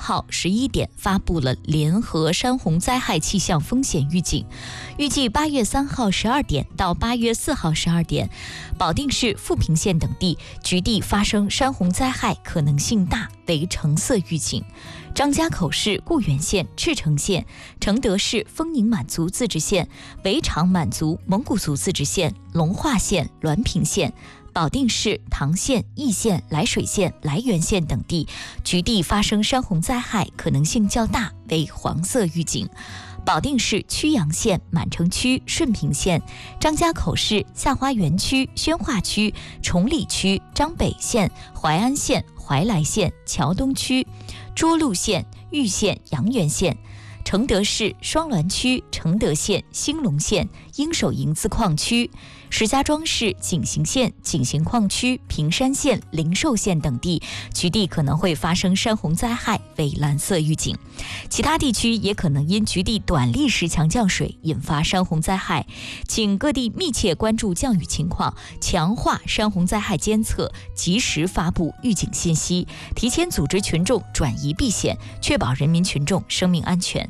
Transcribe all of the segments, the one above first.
号11点发布了联合山洪灾害气象风险预警，预计8月3号12点到8月4号12点，保定市富平县等地局地发生山洪灾害可能性大，为橙色预警。张家口市固原县、赤城县、承德市丰宁满族自治县、围场满族蒙古族自治县、龙化县、滦平县、保定市唐县、义县、涞水县、涞源县等地局地发生山洪灾害可能性较大，为黄色预警。保定市曲阳县、满城区、顺平县、张家口市下花园区、宣化区、崇礼区、张北县、淮安县、怀来县、桥东区、涿鹿县、玉县、阳原县、承德市双滦区、承德县、兴隆县、鹰首营自矿区、石家庄市景行县、景行矿区、平山县、灵寿县等地局地可能会发生山洪灾害，为蓝色预警。其他地区也可能因局地短历时强降水引发山洪灾害，请各地密切关注降雨情况，强化山洪灾害监测，及时发布预警信息，提前组织群众转移避险，确保人民群众生命安全。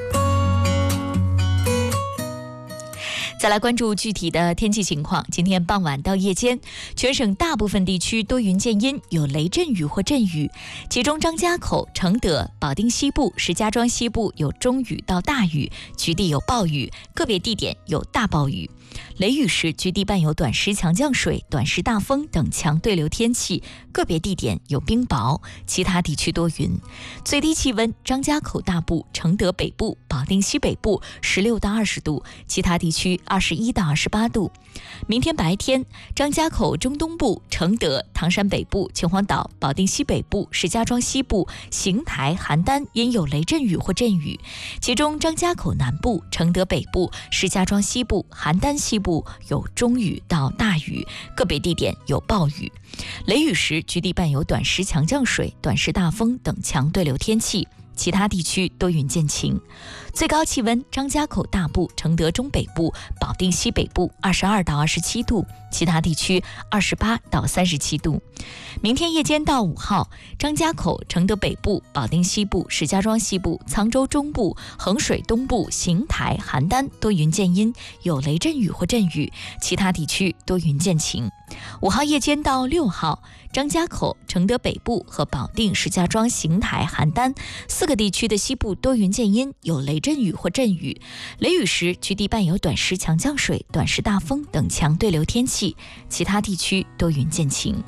再来关注具体的天气情况。今天傍晚到夜间，全省大部分地区多云见阴，有雷阵雨或阵雨，其中张家口、承德、保定西部、石家庄西部有中雨到大雨，局地有暴雨，个别地点有大暴雨。雷雨时局地伴有短时强降水、短时大风等强对流天气，个别地点有冰雹，其他地区多云。最低气温，张家口大部、承德北部、保定西北部16到20度，其他地区21到28度。明天白天，张家口中东部、承德、唐山北部、秦皇岛、保定西北部、石家庄西部、邢台、邯郸因有雷阵雨或阵雨，其中张家口南部、承德北部、石家庄西部、邯郸西部有中雨到大雨，个别地点有暴雨。雷雨时局地伴有短时强降水、短时大风等强对流天气，其他地区多云见晴。最高气温，张家口大部、承德中北部、保定西北部22到27度，其他地区28到37度。明天夜间到5号，张家口、承德北部、保定西部、石家庄西部、沧州中部、衡水东部、邢台、邯郸多云见阴，有雷阵雨或阵雨，其他地区多云见晴。5号夜间到6号，张家口、承德北部和保定、石家庄、邢台、邯郸4个地区的西部多云见阴，有雷阵雨或阵雨，雷雨时局地伴有短时强降水、短时大风等强对流天气，其他地区多云见晴。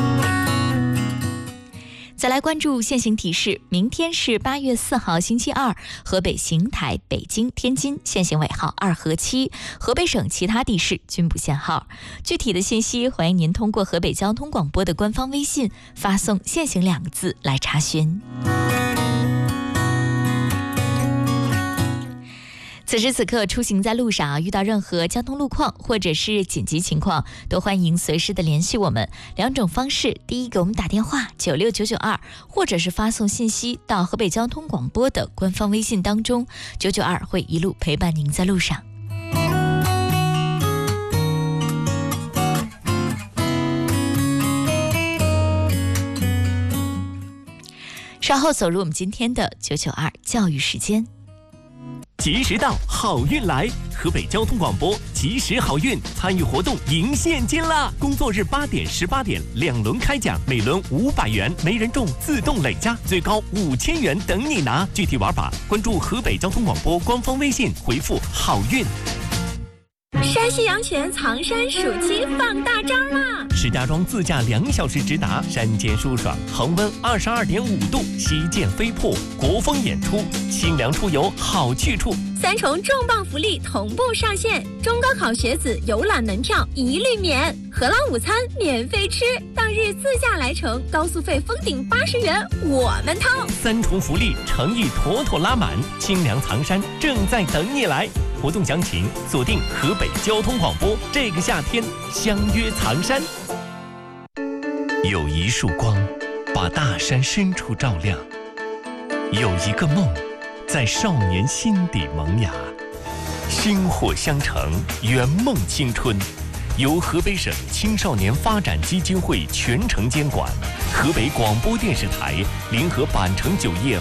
再来关注现行提示，明天是8月4号星期二，河北邢台、北京、天津限行尾号2和7，河北省其他地市均不限号。具体的信息欢迎您通过河北交通广播的官方微信发送限行2个字来查询。此时此刻出行在路上遇到任何交通路况或者是紧急情况，都欢迎随时的联系我们。2种方式，第一给我们打电话96992，或者是发送信息到河北交通广播的官方微信当中，992会一路陪伴您在路上。稍后走入我们今天的992教育时间。 及时到，好运来！河北交通广播及时好运参与活动赢现金啦！工作日8点、18点2轮开奖，每轮500元，没人中自动累加，最高5000元等你拿。具体玩法关注河北交通广播官方微信，回复好运。 山西阳泉藏山暑期放大招啦！ 石家庄自驾2小时直达，山间舒爽，恒温22.5度，旗舰飞瀑，国风演出，清凉出游好去处。 3重重磅福利同步上线，中高考学子游览门票一律免，荷兰午餐免费吃，当日自驾来程高速费封顶80元，我们掏。 3重福利诚意妥妥拉满，清凉藏山正在等你来。活动详情锁定河北交通广播，这个夏天相约藏山。有一束光把大山深处照亮，有一个梦在少年心底萌芽，薪火相承，圆梦青春。由河北省青少年发展基金会全程监管，河北广播电视台联合板城酒业